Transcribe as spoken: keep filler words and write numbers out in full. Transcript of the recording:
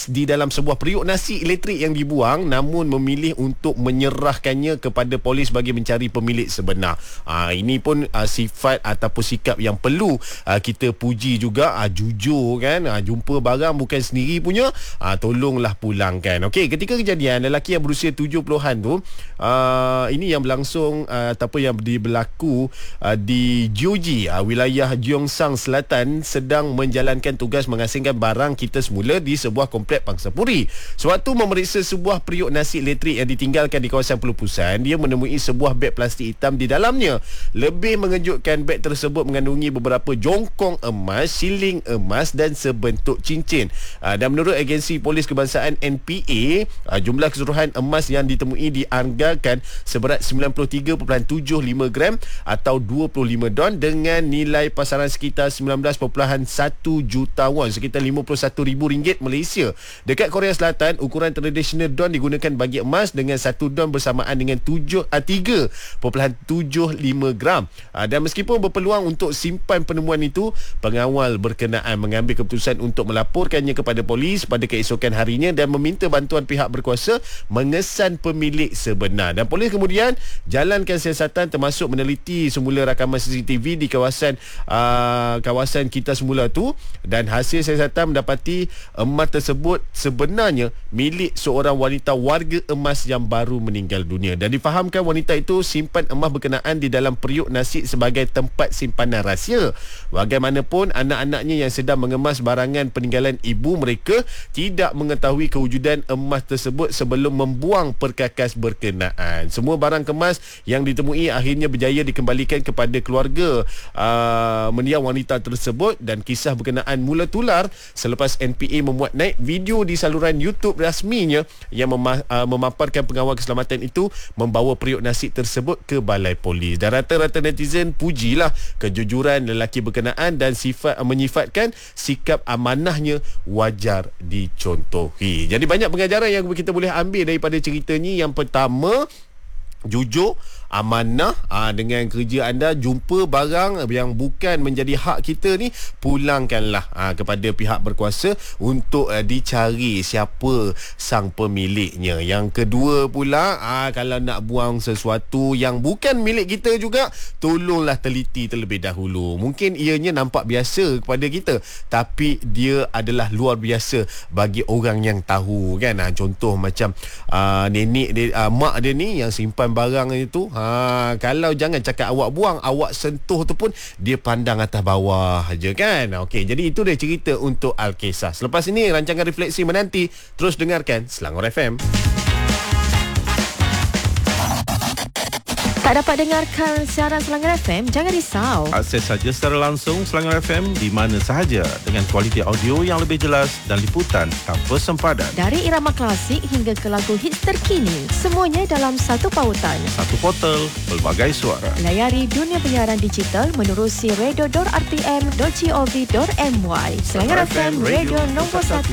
emas di dalam sebuah periuk nasi elektrik yang dibuang, namun memilih untuk menyerahkannya kepada polis bagi mencari pemilik sebenar. Ha, ini pun uh, sifat ataupun sikap yang perlu uh, kita puji juga. Uh, jujur kan, uh, jumpa barang bukan sendiri punya, uh, tolonglah pulangkan. Okey, ketika kejadian lelaki yang berusia tujuh puluhan tu, uh, ini yang berlangsung uh, ataupun yang berlaku uh, di Jiuji, uh, wilayah Gyeongsang Selatan, sedang menjalankan tugas mengasingkan barang kita semula di sebuah komplek pangsapuri. Sewaktu memeriksa sebuah periuk nasi elektrik yang ditinggalkan di kawasan pelupusan, dia menemui sebuah beg plastik hitam di dalamnya. Lebih mengejutkan, beg tersebut mengandungi beberapa jongkong emas, siling emas dan sebentuk cincin. Uh, dan menurut agensi polis kebangsaan N P A, uh, jumlah keseluruhan emas yang ditemui dianggarkan seberat sembilan puluh tiga perpuluhan tujuh lima gram atau dua puluh lima don dengan nilai pasaran sekitar sembilan belas perpuluhan satu juta won, sekitar lima puluh satu ribu ringgit Malaysia. Dekat Korea Selatan, ukuran tradisional don digunakan bagi emas dengan satu don bersamaan dengan tiga perpuluhan tujuh lima gram. Dan meskipun berpeluang untuk simpan penemuan itu, pengawal berkenaan mengambil keputusan untuk melaporkannya kepada polis pada keesokan harinya dan meminta bantuan pihak berkuasa mengesan pemilik sebenar. Dan polis kemudian jalankan siasatan termasuk meneliti semula rakaman C C T V di kawasan uh, kawasan kita semula tu, dan hasil siasatan mendapati emas tersebut sebenarnya milik seorang wanita warga emas yang baru meninggal dunia. Dan difahamkan wanita itu simpan emas berkenaan di dalam periuk nasi sebagai tempat simpanan rahsia. Bagaimanapun, anak-anaknya yang sedang mengemas barangan peninggalan ibu mereka tidak mengetahui kewujudan emas tersebut sebelum membuang perkakas berkenaan. Semua barang kemas yang ditemui akhirnya berjaya dikembalikan kepada keluarga uh, mendiang wanita tersebut, dan kisah berkenaan mula tular selepas N P A memuat naik video di saluran YouTube rasminya yang mema- uh, memaparkan pengawal keselamatan itu membawa periuk nasi tersebut ke balai polis. Dan rata-rata netizen pujilah kejujuran lelaki berkenaan dan sifat uh, menyifatkan sikap amanahnya wajar dicontohi. Jadi banyak pengajaran yang kita boleh ambil daripada cerita ni. Yang pertama, jujur, amanah. Aa, dengan kerja anda jumpa barang yang bukan menjadi hak kita ni, pulangkanlah aa, kepada pihak berkuasa untuk aa, dicari siapa sang pemiliknya. Yang kedua pula, aa, kalau nak buang sesuatu yang bukan milik kita juga, tolonglah teliti terlebih dahulu. Mungkin ianya nampak biasa kepada kita, tapi dia adalah luar biasa bagi orang yang tahu kan. Aa, contoh macam aa, nenek dia, aa, mak dia ni yang simpan barang itu, ha, kalau jangan cakap awak buang, awak sentuh tu pun dia pandang atas bawah je kan. Okey, jadi itu dia cerita untuk Al-Kisah. Selepas ini rancangan refleksi menanti. Terus dengarkan Selangor F M. Tak dapat dengarkan siaran Selangor F M? Jangan risau. Akses saja secara langsung Selangor F M di mana sahaja dengan kualiti audio yang lebih jelas dan liputan tanpa sempadan. Dari irama klasik hingga ke lagu hits terkini, semuanya dalam satu pautan. Satu portal, pelbagai suara. Layari dunia penyiaran digital menerusi radio dot r t m dot gov dot m y. Selangor F M, radio nombor satu